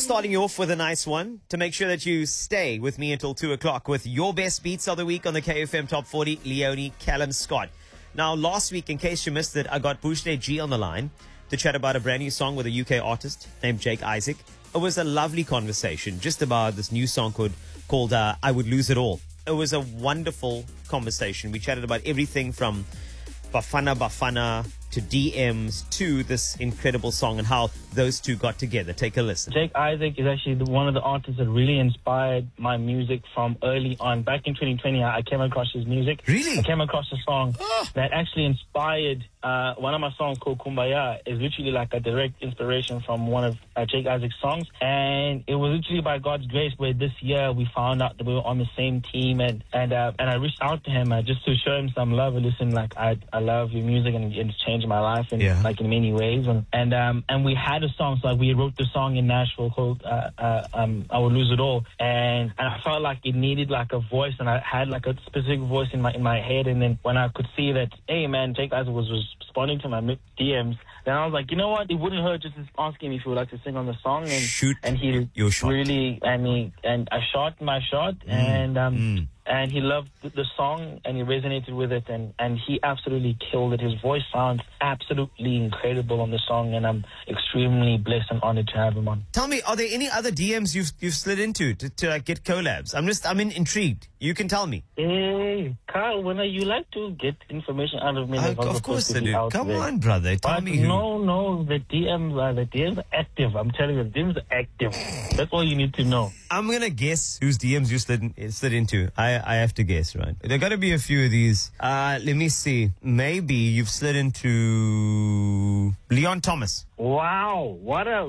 starting you off with a nice one to make sure that you stay with me until 2 o'clock with your best beats of the week on the KFM Top 40, Leonie Callum Scott. Now, last week, in case you missed it, I got Bushle G on the line to chat about a brand new song with a UK artist named Jake Isaac. It was a lovely conversation just about this new song called I Would Lose It All. It was a wonderful conversation. We chatted about everything from Bafana to DMs to this incredible song and how those two got together. Take a listen. Jake Isaac is actually one of the artists that really inspired my music from early on. Back in 2020, I came across his music. Really? I came across a song that actually inspired one of my songs called Kumbaya. Is literally like a direct inspiration from one of Jake Isaac's songs. And it was literally by God's grace where this year we found out that we were on the same team. And I reached out to him just to show him some love. And listen, like, I love your music and it's changed my life in like in many ways. And we had a song, so like, we wrote the song in Nashville called I Would Lose It All. And I felt like it needed like a voice, and I had like a specific voice in my head. And then when I could see that, hey man, Jake Isaac was responding to my DMs, then I was like, you know what? It wouldn't hurt just asking me if he would like to sing on the song. And Shoot and he your shot. Really, and I shot my shot, and he loved the song and he resonated with it, and he absolutely killed it. His voice sounds absolutely incredible on the song, and I'm extremely blessed and honored to have him on. Tell me, are there any other DMs you've slid into to like get collabs? I'm intrigued. You can tell me. Hey, Carl, when you like to get information out of me, Of course I do. Come on, brother. Tell me who. No, the DMs are active. I'm telling you, the DMs are active. That's all you need to know. I'm gonna guess whose DMs you slid into. I have to guess, right? There got to be a few of these. Let me see. Maybe you've slid into Leon Thomas. Wow, what a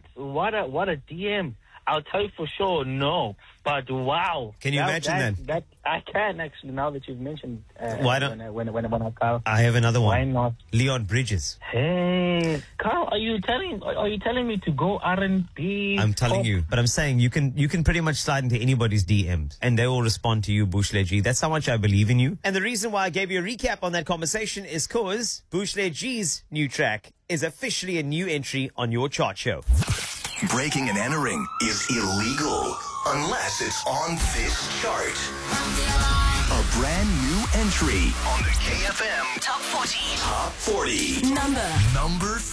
DM. I'll tell you for sure, no. But wow. Can you imagine that? I can actually, now that you've mentioned why don't when Carl. I have another one. Why not? Leon Bridges. Hey, Carl, are you telling me to go R&B? I'm telling you, but I'm saying you can pretty much slide into anybody's DMs and they will respond to you, Bushle G. That's how much I believe in you. And the reason why I gave you a recap on that conversation is because Bushle G's new track is officially a new entry on your chart show. Breaking and entering is illegal unless it's on this chart. A brand new entry on the KFM Top 40. Top 40. Number